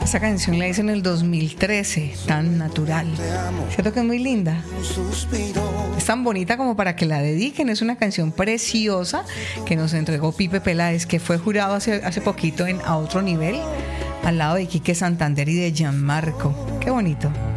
Esta canción la hice en el 2013, tan natural. ¿Cierto que es muy linda? Es tan bonita como para que la dediquen. Es una canción preciosa que nos entregó Pipe Peláez, que fue jurado hace poquito en A Otro Nivel, al lado de Quique Santander y de Gianmarco. Qué bonito.